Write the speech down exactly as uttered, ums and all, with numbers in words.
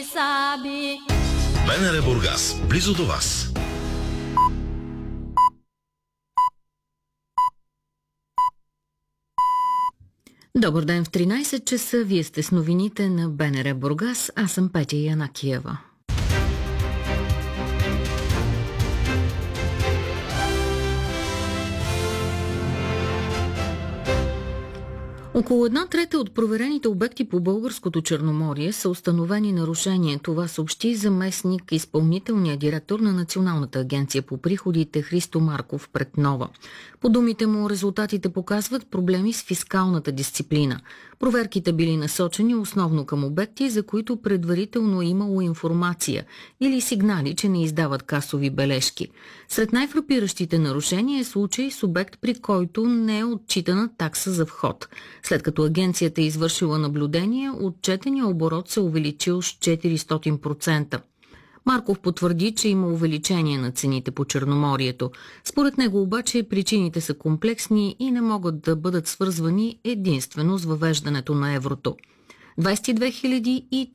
БНР Бургас, близо до вас. Добър ден, в тринайсет часа. Вие сте с новините на БНР Бургас. Аз съм Петя Янакиева. Около една трета от проверените обекти по българското Черноморие са установени нарушения. Това съобщи заместник изпълнителния директор на Националната агенция по приходите Христо Марков пред Нова. По думите му, резултатите показват проблеми с фискалната дисциплина. Проверките били насочени основно към обекти, за които предварително е имало информация или сигнали, че не издават касови бележки. Сред най-фрапиращите нарушения е случай с обект, при който не е отчитана такса за вход. След като агенцията е извършила наблюдение, отчетения оборот се увеличил с четиристотин процента. Марков потвърди, че има увеличение на цените по Черноморието. Според него обаче причините са комплексни и не могат да бъдат свързвани единствено с въвеждането на еврото. двайсет и две хиляди